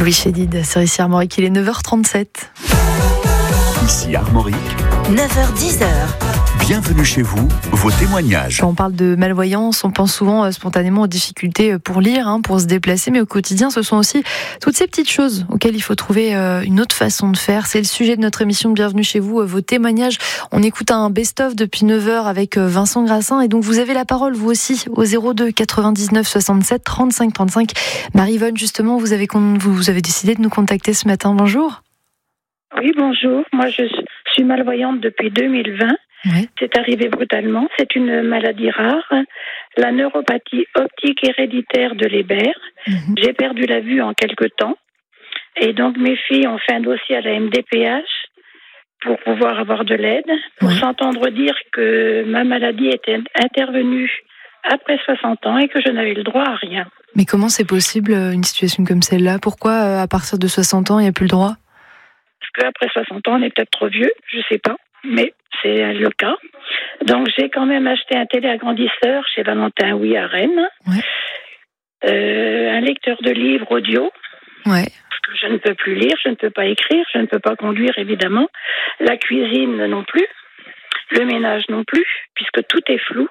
Louis Chédid, sur ici Armorique, il est 9h37. Ici Armorique, 9h-10h. bienvenue chez vous, vos témoignages. Quand on parle de malvoyance, on pense souvent spontanément aux difficultés pour lire, pour se déplacer, mais au quotidien, ce sont aussi toutes ces petites choses auxquelles il faut trouver une autre façon de faire. C'est le sujet de notre émission de Bienvenue chez vous, vos témoignages. On écoute un best-of depuis 9h avec Vincent Grassin, et donc vous avez la parole, vous aussi, au 02 99 67 35 35. Marie-Vonne, justement, vous avez décidé de nous contacter ce matin. Bonjour. Oui, bonjour. Moi, je suis malvoyante depuis 2020. Oui. C'est arrivé brutalement. C'est une maladie rare, la neuropathie optique héréditaire de Leber. J'ai perdu la vue en quelque temps. Et donc, mes filles ont fait un dossier à la MDPH pour pouvoir avoir de l'aide, pour s'entendre dire que ma maladie était intervenue après 60 ans et que je n'avais le droit à rien. Mais comment c'est possible, une situation comme celle-là ? Pourquoi, à partir de 60 ans, il n'y a plus le droit ? Parce qu'après 60 ans, on est peut-être trop vieux, je sais pas, mais c'est le cas. Donc, j'ai quand même acheté un téléagrandisseur chez Valentin Houy à Rennes, un lecteur de livres audio, parce que je ne peux plus lire, je ne peux pas écrire, je ne peux pas conduire, évidemment, la cuisine non plus, le ménage non plus, puisque tout est flou.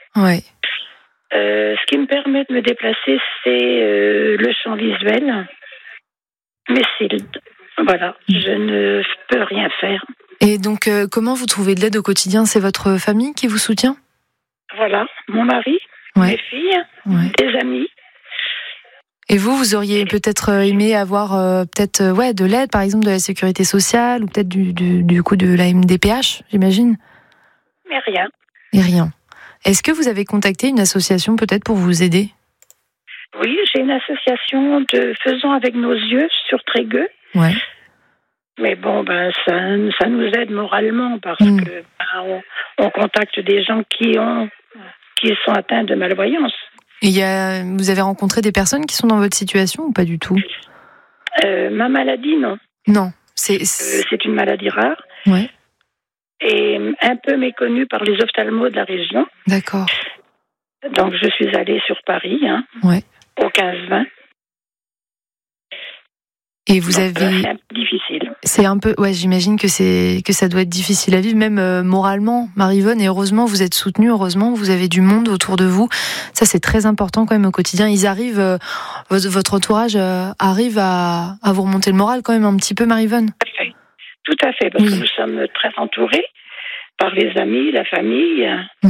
Ce qui me permet de me déplacer, c'est le champ visuel, mais voilà, je ne peux rien faire. Et donc, comment vous trouvez de l'aide au quotidien ? C'est votre famille qui vous soutient ? Voilà, mon mari, mes filles, des amis. Et vous auriez peut-être aimé avoir de l'aide, par exemple de la sécurité sociale, ou peut-être du coup de la MDPH, j'imagine ? Mais rien. Et rien. Est-ce que vous avez contacté une association peut-être pour vous aider ? Oui, j'ai une association de Faisons avec nos yeux sur Trégueux. Mais bon, ça nous aide moralement parce que on contacte des gens qui sont atteints de malvoyance. Et vous avez rencontré des personnes qui sont dans votre situation ou pas du tout ? Ma maladie, non. Non. C'est une maladie rare. Et un peu méconnue par les ophtalmos de la région. D'accord. Donc, je suis allée sur Paris, au 15-20. Et vous avez... C'est un peu difficile. C'est un peu... j'imagine que ça doit être difficile à vivre, même moralement, Marie-Vonne. Et heureusement, vous êtes soutenue, heureusement, vous avez du monde autour de vous. Ça, c'est très important quand même au quotidien. Ils arrivent... votre entourage arrive à vous remonter le moral quand même un petit peu, Marie-Vonne. Tout à fait, parce que nous sommes très entourés par les amis, la famille.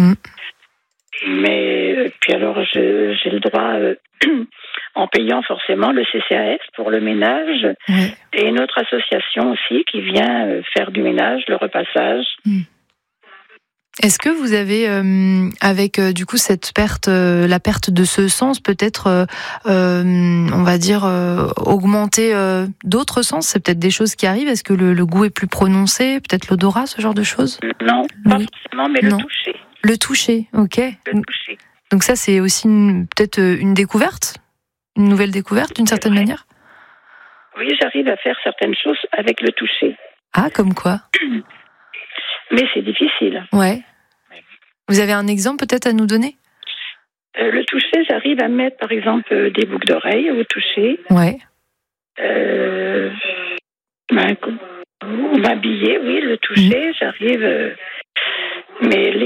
Mais puis alors, j'ai le droit, en payant forcément le CCAS pour le ménage, et une autre association aussi qui vient faire du ménage, le repassage. Est-ce que vous avez, avec du coup cette perte, la perte de ce sens, peut-être, on va dire, augmenter d'autres sens ? C'est peut-être des choses qui arrivent. Est-ce que le goût est plus prononcé ? Peut-être l'odorat, ce genre de choses ? Non, pas forcément, mais le toucher. Le toucher, ok. Le toucher. Donc ça, c'est aussi peut-être une découverte ? Une nouvelle découverte, d'une certaine manière ? Oui, j'arrive à faire certaines choses avec le toucher. Ah, comme quoi ? Mais c'est difficile. Vous avez un exemple peut-être à nous donner ? Le toucher, j'arrive à mettre par exemple des boucles d'oreilles au toucher. M'habiller, le toucher, j'arrive. Mais